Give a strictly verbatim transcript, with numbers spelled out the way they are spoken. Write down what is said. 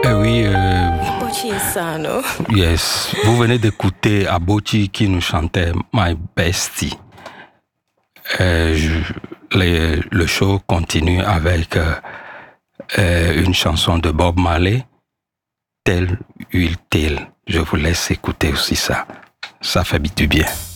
Eh oui, euh, yes. Vous venez d'écouter Abochi qui nous chantait My Bestie. Euh, je, les, le show continue avec euh, euh, une chanson de Bob Marley, Tell Will Tell. Je vous laisse écouter aussi ça. Ça fait du bien.